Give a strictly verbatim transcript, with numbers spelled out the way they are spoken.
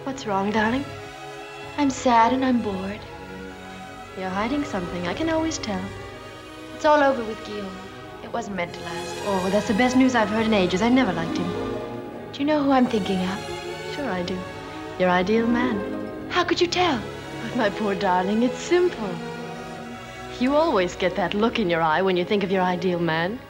What's wrong, darling? I'm sad and I'm bored. You're hiding something. I can always tell. It's all over with Guillaume. It wasn't meant to last. Oh, that's the best news I've heard in ages. I never liked him. Do you know who I'm thinking of? Sure I do. Your ideal man. How could you tell? But my poor darling, it's simple. You always get that look in your eye when you think of your ideal man.